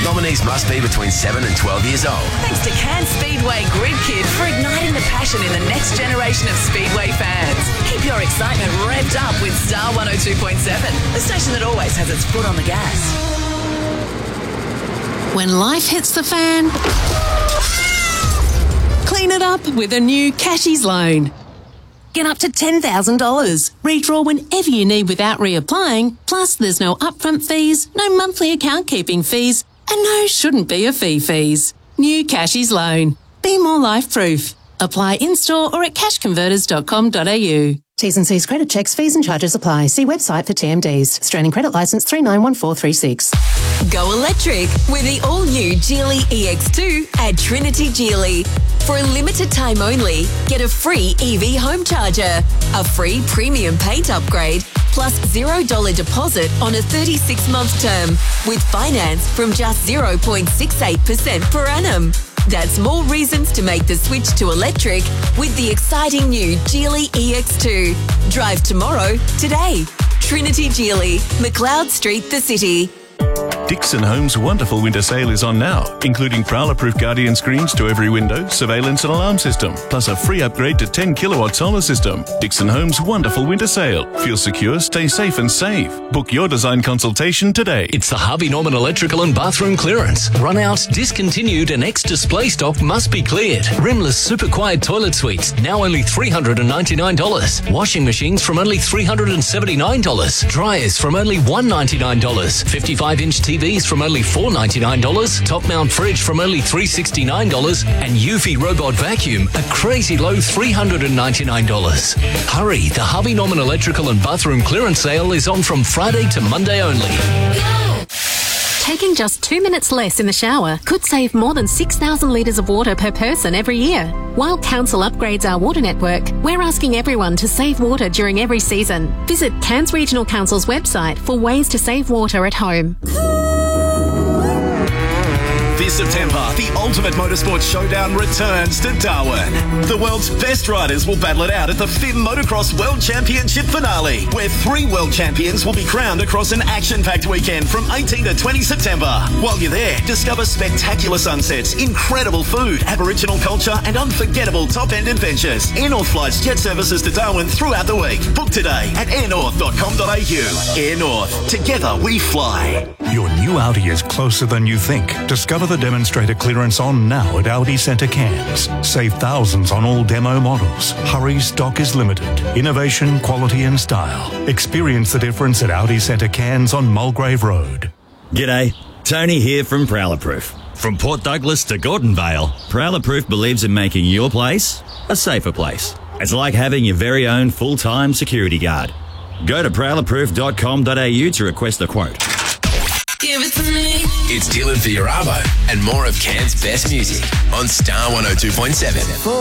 Nominees must be between 7 and 12 years old. Thanks to Cairns Speedway Grid Kid for igniting the passion in the next generation of Speedway fans. Keep your excitement revved up with Star 102.7, the station that always has its foot on the gas. When life hits the fan, clean it up with a new Cashies loan. Get up to $10,000. Redraw whenever you need without reapplying. Plus, there's no upfront fees, no monthly account keeping fees, and no shouldn't be a fees. New Cashies loan. Be more life-proof. Apply in-store or at cashconverters.com.au. T's and C's credit checks, fees and charges apply. See website for TMDs. Australian Credit Licence 391436. Go electric with the all-new Geely EX2 at Trinity Geely. For a limited time only, get a free EV home charger, a free premium paint upgrade, plus $0 deposit on a 36-month term with finance from just 0.68% per annum. That's more reasons to make the switch to electric with the exciting new Geely EX2. Drive tomorrow, today. Trinity Geely, McLeod Street, the city. Dixon Homes' wonderful winter sale is on now, including prowler-proof Guardian screens to every window, surveillance and alarm system, plus a free upgrade to 10 kilowatt solar system. Dixon Homes' wonderful winter sale. Feel secure, stay safe and save. Book your design consultation today. It's the Harvey Norman electrical and bathroom clearance. Run out, discontinued and ex-display stock must be cleared. Rimless super quiet toilet suites, now only $399. Washing machines from only $379. Dryers from only $199. 55-inch TVs from only $499, top mount fridge from only $369, and Eufy robot vacuum a crazy low $399. Hurry, the Harvey Norman electrical and bathroom clearance sale is on from Friday to Monday only. Taking just 2 minutes less in the shower could save more than 6,000 litres of water per person every year. While Council upgrades our water network, we're asking everyone to save water during every season. Visit Cairns Regional Council's website for ways to save water at home. This September, the Ultimate Motorsports Showdown returns to Darwin. The world's best riders will battle it out at the FIM Motocross World Championship finale, where 3 world champions will be crowned across an action-packed weekend from 18 to 20 September. While you're there, discover spectacular sunsets, incredible food, Aboriginal culture, and unforgettable top-end adventures. Air North flights jet services to Darwin throughout the week. Book today at airnorth.com.au. Air North. Together we fly. Your new Audi is closer than you think. Discover the demonstrator clearance on now at Audi Centre Cairns. Save thousands on all demo models. Hurry, stock is limited. Innovation, quality and style. Experience the difference at Audi Centre Cairns on Mulgrave Road. G'day, Tony here from Prowler Proof. From Port Douglas to Gordon Vale, Prowler Proof believes in making your place a safer place. It's like having your very own full-time security guard. Go to prowlerproof.com.au to request a quote. Give it to me. It's Dylan for your Arvo and more of Cairns' best music on Star 102.7.